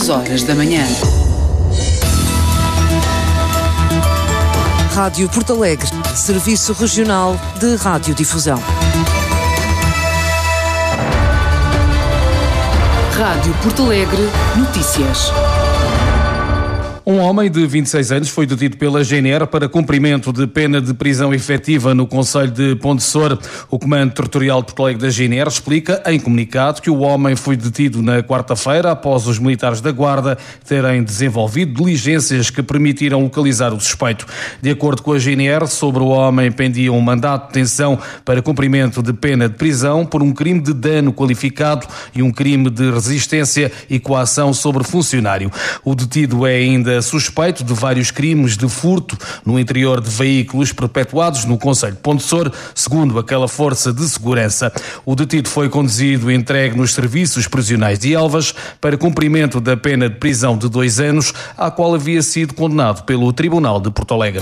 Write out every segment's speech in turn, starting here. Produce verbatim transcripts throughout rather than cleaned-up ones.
duas horas da manhã. Rádio Porto Alegre, Serviço Regional de Radiodifusão. Rádio Porto Alegre, notícias. Um homem de vinte e seis anos foi detido pela G N R para cumprimento de pena de prisão efetiva no concelho de Pontessor. O Comando Territorial de Porto Alegre da G N R explica em comunicado que o homem foi detido na quarta-feira após os militares da Guarda terem desenvolvido diligências que permitiram localizar o suspeito. De acordo com a G N R, sobre o homem pendia um mandato de detenção para cumprimento de pena de prisão por um crime de dano qualificado e um crime de resistência e coação sobre funcionário. O detido é ainda suspeito de vários crimes de furto no interior de veículos perpetuados no concelho de Pontessor, segundo aquela força de segurança. O detido foi conduzido e entregue nos serviços prisionais de Elvas para cumprimento da pena de prisão de dois anos, à qual havia sido condenado pelo Tribunal de Porto Alegre.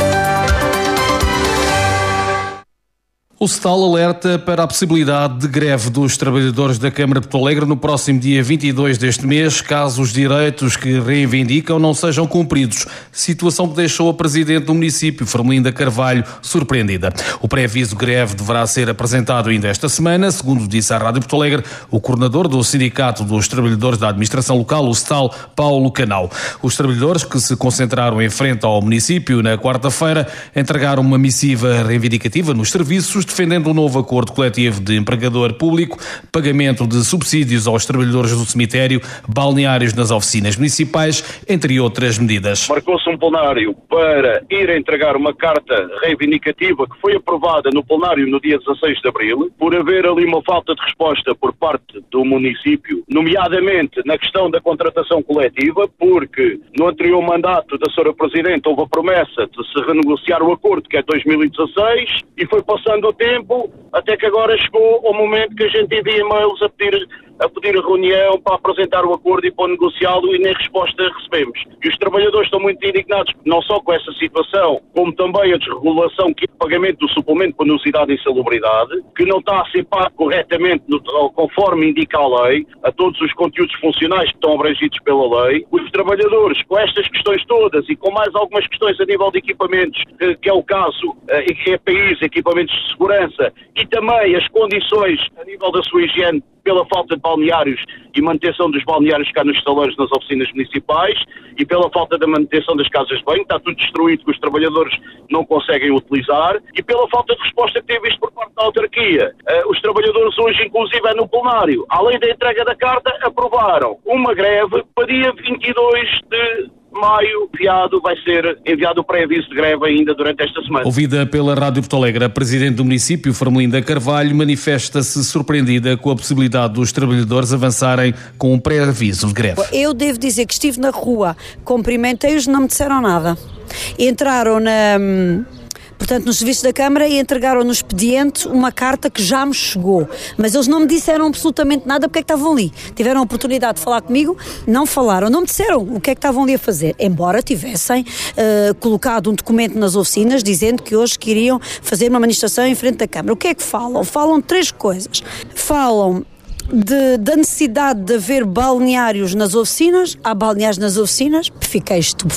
O SETAL alerta para a possibilidade de greve dos trabalhadores da Câmara de Porto Alegre no próximo dia vinte e dois deste mês, caso os direitos que reivindicam não sejam cumpridos, situação que deixou a Presidente do município, Fermelinda Carvalho, surpreendida. O pré-aviso de greve deverá ser apresentado ainda esta semana, segundo disse à Rádio Porto Alegre o coordenador do Sindicato dos Trabalhadores da Administração Local, o SETAL, Paulo Canal. Os trabalhadores que se concentraram em frente ao município na quarta-feira entregaram uma missiva reivindicativa nos serviços, defendendo um novo acordo coletivo de empregador público, pagamento de subsídios aos trabalhadores do cemitério, balneários nas oficinas municipais, entre outras medidas. Marcou-se um plenário para ir entregar uma carta reivindicativa que foi aprovada no plenário no dia dezasseis de abril, por haver ali uma falta de resposta por parte do município, nomeadamente na questão da contratação coletiva, porque no anterior mandato da senhora Presidente houve a promessa de se renegociar o acordo, que é dois mil e dezasseis, e foi passando o tempo, até que agora chegou o momento que a gente envia e-mails a pedir, a pedir a reunião para apresentar o acordo e para negociá-lo, e nem resposta recebemos. E os trabalhadores estão muito indignados, não só com essa situação, como também a desregulação, que é o pagamento do suplemento de penosidade e insalubridade, que não está a ser pago corretamente, no, conforme indica a lei, a todos os conteúdos funcionais que estão abrangidos pela lei. Os trabalhadores, com estas questões todas e com mais algumas questões a nível de equipamentos, que, que é o caso, E P Is, equipamentos de segurança, e também as condições a nível da sua higiene pela falta de balneários e manutenção dos balneários cá nos estaleiros nas oficinas municipais, e pela falta da manutenção das casas de banho, está tudo destruído que os trabalhadores não conseguem utilizar, e pela falta de resposta que tem visto por parte da autarquia. Uh, os trabalhadores hoje, inclusive, é no plenário, além da entrega da carta, aprovaram uma greve para dia vinte e dois de maio, enviado, vai ser enviado o pré-aviso de greve ainda durante esta semana. Ouvida pela Rádio Porto Alegre, a Presidente do município, Fermelinda Carvalho, manifesta-se surpreendida com a possibilidade dos trabalhadores avançarem com um pré-aviso de greve. Eu devo dizer que estive na rua, cumprimentei-os, não me disseram nada. Entraram na... Portanto, nos serviços da Câmara, e entregaram no expediente uma carta que já me chegou. Mas eles não me disseram absolutamente nada porque é que estavam ali. Tiveram a oportunidade de falar comigo, não falaram, não me disseram o que é que estavam ali a fazer. Embora tivessem uh, colocado um documento nas oficinas dizendo que hoje queriam fazer uma manifestação em frente da Câmara. O que é que falam? Falam três coisas. Falam De, da necessidade de haver balneários nas oficinas. Há balneários nas oficinas, fiquei estupefacta.